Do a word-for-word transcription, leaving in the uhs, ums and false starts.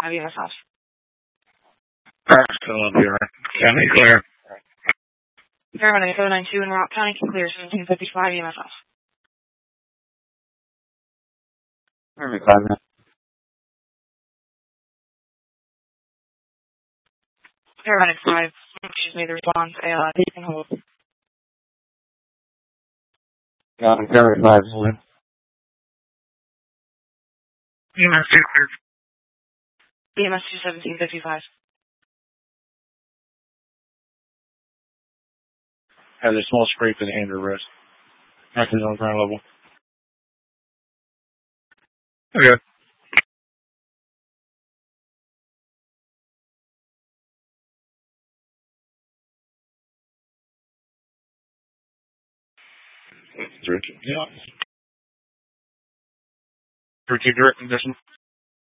E M S off. Parks, Columbia, County clear. Paramedic oh nine two in Rock County can clear seventeen fifty-five E M S off. Five minutes. Paramedic five, she's made the response. Uh, you can hold. Got it, Paramedic five, Slim. E M S two clear. E M S two seventeen fifty-five. Has a small scrape in the hand or wrist. Acting on ground level. Okay. Richard. Yeah. Richard, direct condition.